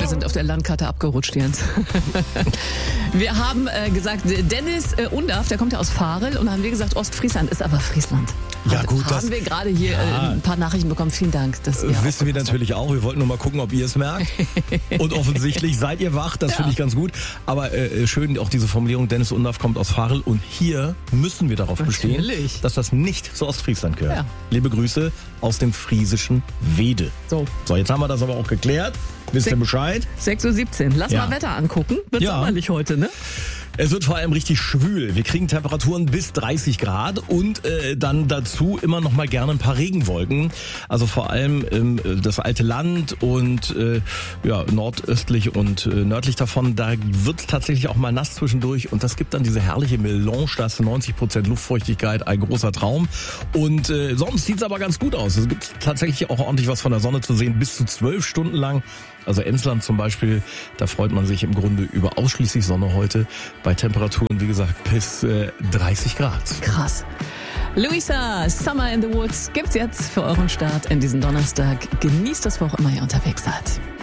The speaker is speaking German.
sind auf der Landkarte abgerutscht, Jens. Wir haben gesagt, Dennis Undaff, der kommt ja aus Varel, und haben wir gesagt, Ostfriesland ist aber Friesland. Ja, gut, haben wir gerade hier ein paar Nachrichten bekommen. Vielen Dank, dass ihr wissen wir natürlich auch. Wir wollten nur mal gucken, ob ihr es merkt. Und offensichtlich seid ihr wach. Das finde ich ganz gut. Aber schön auch diese Formulierung, Dennis Undaff kommt aus Varel. Und hier müssen wir darauf bestehen, dass das nicht zu Ostfriesland gehört. Ja. Liebe Grüße aus dem friesischen Wede. So, jetzt haben wir das aber auch geklärt. Wisst ihr Bescheid? 6:17 Uhr. Lass mal Wetter angucken. Wird sommerlich heute, ne? Es wird vor allem richtig schwül. Wir kriegen Temperaturen bis 30 Grad und dann dazu immer noch mal gerne ein paar Regenwolken. Also vor allem das alte Land und nordöstlich und nördlich davon, da wird es tatsächlich auch mal nass zwischendurch. Und das gibt dann diese herrliche Melange, da ist 90% Luftfeuchtigkeit, ein großer Traum. Und sonst sieht es aber ganz gut aus. Es gibt tatsächlich auch ordentlich was von der Sonne zu sehen, bis zu 12 Stunden lang. Also Emsland zum Beispiel, da freut man sich im Grunde über ausschließlich Sonne heute. Bei Temperaturen, wie gesagt, bis 30 Grad. Krass. Luisa, Summer in the Woods gibt's jetzt für euren Start in diesen Donnerstag. Genießt das, wo auch immer ihr unterwegs seid.